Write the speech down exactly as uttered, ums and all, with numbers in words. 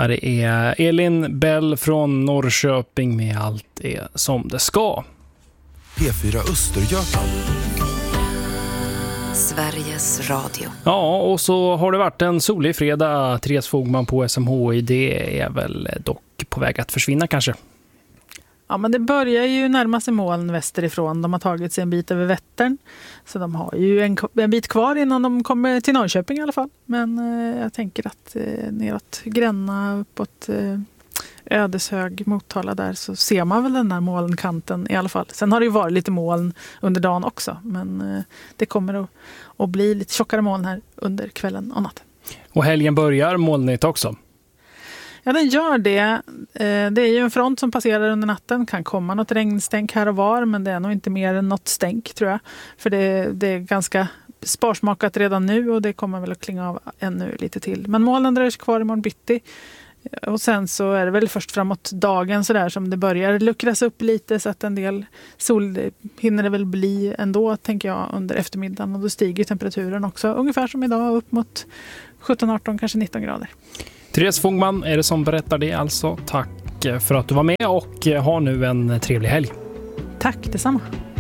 Här är Elin Bell från Norrköping med Allt är som det ska. P fyra Östergötland. Sveriges Radio. Ja, och så har det varit en solig fredag. Therese Fogman på S M H I, det är väl dock på väg att försvinna kanske. Ja, men det börjar ju närma sig moln västerifrån. De har tagit sig en bit över Vättern. Så de har ju en, en bit kvar innan de kommer till Norrköping i alla fall. Men eh, jag tänker att eh, neråt Gränna, uppåt eh, Ödeshög, Motala där, så ser man väl den här molnkanten i alla fall. Sen har det ju varit lite moln under dagen också. Men eh, det kommer att, att bli lite tjockare moln här under kvällen och natten. Och helgen börjar molnigt också. Ja, den gör det. Det är ju en front som passerar under natten. Kan komma något regnstänk här och var, men det är nog inte mer än något stänk tror jag. För det, det är ganska sparsmakat redan nu och det kommer väl att klinga av ännu lite till. Men molnen dröjer sig kvar imorgon bitti. Och sen så är det väl först framåt dagen så där som det börjar luckras upp lite, så att en del sol hinner det väl bli ändå, tänker jag, under eftermiddagen. Och då stiger temperaturen också ungefär som idag, upp mot sjutton arton, kanske nitton grader. Therese Fogman är det som berättar det alltså. Tack för att du var med och ha nu en trevlig helg. Tack, detsamma.